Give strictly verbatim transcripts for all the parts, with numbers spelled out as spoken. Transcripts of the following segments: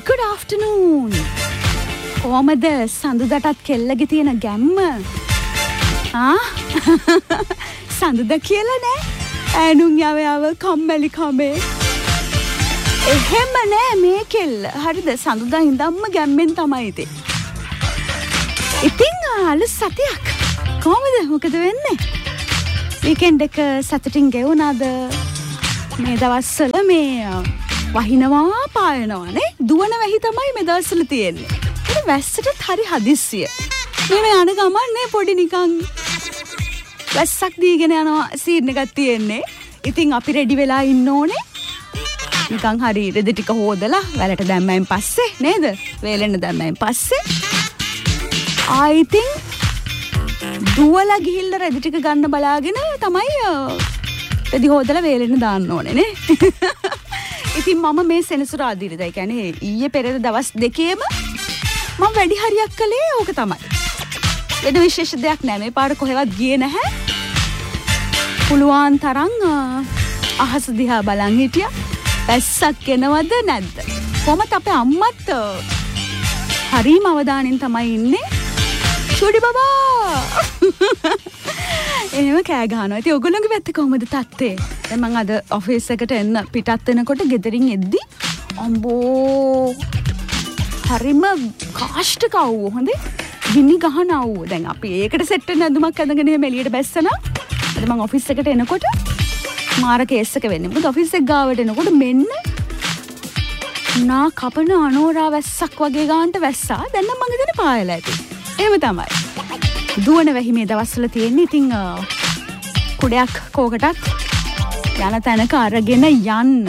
Good afternoon. කොහමද සඳුදාටත් කෙල්ලගේ තියෙන ගැම්ම? ආ? සඳුදා කියලා නෑ. ඈනුන් යව යව කම්මැලි කමේ. එහෙම නෑ මේ කෙල්ල. හරිද? සඳුදා ඉඳන්ම ගැම්මෙන් තමයි ඉතින්. ඉතින් අලුත් සතියක්. කොහමද? මොකද වෙන්නේ? වීකෙන්ඩ් එක සතුටින් ගෙවුණාද? මේ දවස්වල මේ වහිනවා පායනවා නේ දුවන වැහි තමයි මේ දවස්වල තියෙන්නේ. ඉතින් වැස්සටත් හරි හදිස්සිය. මේ යන ගමන් නේ පොඩි නිකන් වැස්සක් දීගෙන යනවා සීන් එකක් තියෙන්නේ. ඉතින් අපි රෙඩි වෙලා ඉන්න ඕනේ. නිකන් හරි රෙදි ටික හොදලා වැලට දැම්මයින් පස්සේ නේද? වේලෙන්න දැම්මයින් පස්සේ I think දුවලා ගිහිල්ලා රෙදි ටික ගන්න බලාගෙන තමයි රෙදි හොදලා වේලෙන්න දාන්න ඕනේ නේ. ඉතින් මම මේ සෙනසුරාදීනේ, ඒ කියන්නේ ඊයේ පෙරේද දවස් දෙකේම මම වැඩි හරියක් කළේ ඕක තමයි. වෙන විශේෂ දෙයක් නෑ. මේ පාර කොහෙවත් ගියේ නැහැ. පුළුවන් තරම් අහස දිහා බලන් හිටියා. වැස්සක් එනවද නැද්ද? කොහමද අපේ අම්මත් හරිම අවධානයෙන් තමයි ඉන්නේ. චුඩි බබා. එහෙම කෑ ගහනවා. ඉතින් ඔයගොල්ලෝගේ පැත්තේ කොහමද තත්ත්වය? දැන් මම අද ඔෆිස් එකට එන්න පිටත් වෙනකොට ගෙදරින් එද්දි අම්බෝ හරිම කාෂ්ඨක ආවෝ හොඳේ. ගිනි ගහන ආවෝ. දැන් අපි ඒකට සෙට් වෙන ඇඳුමක් අඳගෙන එහෙම එළියට බැස්සනා. අද මම ඔෆිස් එකට එනකොට මාර කේස් එක වෙන්නේ. මොකද ඔෆිස් එක ගාවට එනකොට මෙන්න නා කපන අනෝරා වැස්සක් වගේ ගානට වැස්සා. දැන් නම් මං ඉතින් පායලා ඇති. එහෙම තමයි. දුවන වැහි මේ දවස්වල තියෙන්නේ. ඉතින් කුඩයක් කෝකටත් යන තැනක අරගෙන යන්න.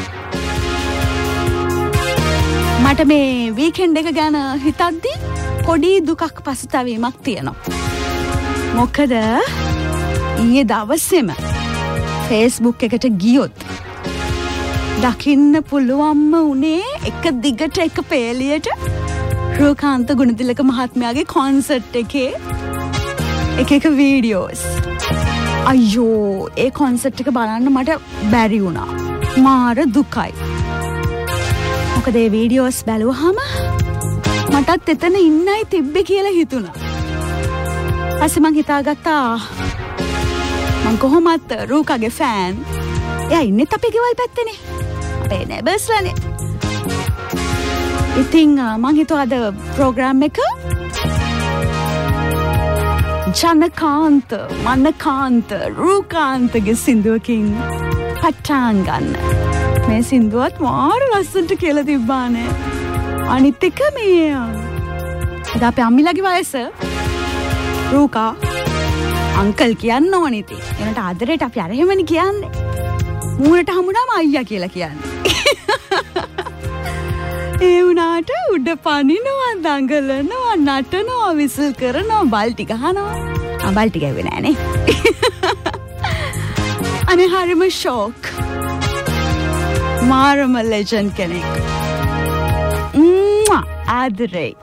මට මේ වීකෙන්ඩ් එක ගැන හිතද්දි පොඩි දුකක් පසුතැවීමක් තියෙනවා. මොකද ඊයේ දවසේම Facebook එකට ගියොත් දකින්න පුළුවන්ම උනේ එක දිගට එක පේලියට රූකාන්ත ගුණතිලක මහත්මයාගේ කොන්සර්ට් එකේ එක එක වීඩියෝස්. අයියෝ ඒ කොන්සර්ට් එක බලන්න මට බැරි වුණා. මාර දුකයි. මොකද ඒ වීඩියෝස් බැලුවාම මටත් එතන ඉන්නයි තිබ්බේ කියලා හිතුණා. ඊපස්සේ මං හිතාගත්තා මං කොහොමත් රූකාගේ ෆෑන්. එයා ඉන්නෙත් අපේ ගෙවල් පැත්තේනේ. අපේ නෙබර්ස්ලානේ. ඉතින් මං හිතුවා අද ප්‍රෝග්‍රෑම් එක ජනකාන්ත, මනකාන්ත, රූකාන්තගේ සින්දුවකින් පටන් ගන්න. මේ සින්දුවත් මාර ලස්සනට කියලා තිබ්බානේ. අනිත් එක මේ අද අපේ අම්මිලාගේ වයස රූකා අංකල් කියන්න ඕනේ ඉතින්. එනට ආදරේට අපි අර එහෙමනේ කියන්නේ. මූණට හමුනම අයියා කියලා කියන්නේ. ඒ වුණාට උඩ පනිනවා, දඟලනවා, නටනවා, විසිල් කරනවා, බල්ටි ගහනවා. ආ බල්ටි ගැව්වේ නෑනේ. අනේ හරිම ෂෝක්. මාරම ලෙජන්ඩ් කෙනෙක්. ම්වා ආදරේ.